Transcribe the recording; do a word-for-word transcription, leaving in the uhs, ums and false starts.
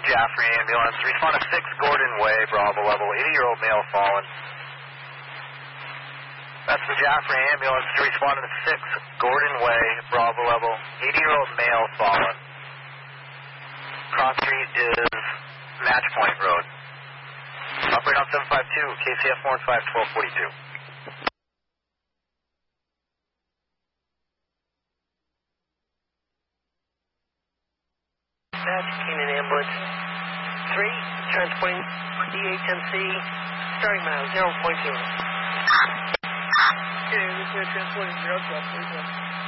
Jaffrey ambulance. Respond to six Gordon Way, Bravo level, eighty-year-old male fallen. That's the Jaffrey ambulance to respond to six Gordon Way, Bravo level, eighty-year-old male fallen. Cross street is Match Point Road. Operate on seven five two, K C F one five, twelve forty-two. Match, Canaan ambulance. three, transporting D H M C, starting mile zero point zero. Okay, this is transporting zero, twelve, please.